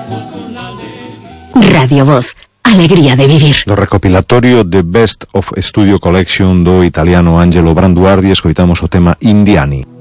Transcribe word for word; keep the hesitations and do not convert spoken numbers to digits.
Radio Voz, alegría de vivir. Do recopilatorio The Best of Studio Collection do italiano Angelo Branduardi escoitamos o tema Indiani.